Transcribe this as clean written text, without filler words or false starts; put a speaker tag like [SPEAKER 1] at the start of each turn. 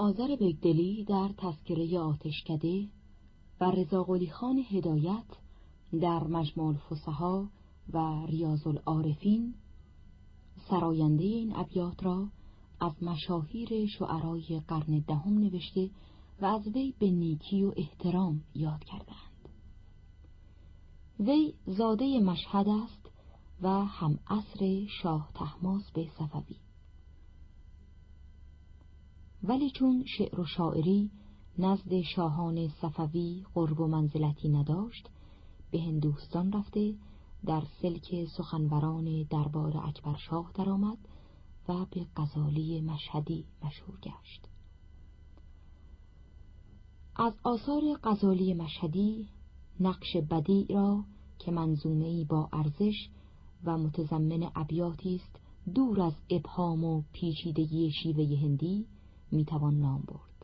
[SPEAKER 1] آذر بگدلی در تذکره آتشکده و رضا قلی خان هدایت در مجموع الفصحا و ریاض العارفین سراینده این ابیات را از مشاهیر شعرای قرن دهم نوشته و از وی به نیکی و احترام یاد کردند. وی زاده مشهد است و هم عصر شاه طهماسب صفوی، ولی چون شعر و شاعری نزد شاهان صفوی قرب و منزلتی نداشت، به هندوستان رفته در سلک سخنوران دربار اکبر شاه درآمد و به غزالی مشهدی مشهور گشت. از آثار غزالی مشهدی نقش بدیع را که منظومه‌ای با ارزش و متضمن ابیاتی است دور از ابهام و پیچیدگی شیوه هندی میتوان نام برد.